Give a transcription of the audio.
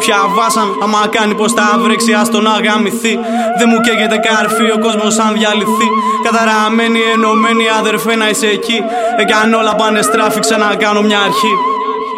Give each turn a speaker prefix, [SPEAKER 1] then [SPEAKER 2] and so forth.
[SPEAKER 1] πια βάσαν. Άμα κάνει πως τα βρέξει, ας τον αγαμηθεί. Δεν μου καίγεται καρφί ο κόσμος αν διαλυθεί. Καταραμένοι, ενωμένοι αδερφέ να είσαι εκεί. Εάν όλα πάνε στράφη, ξανακάνω μια αρχή.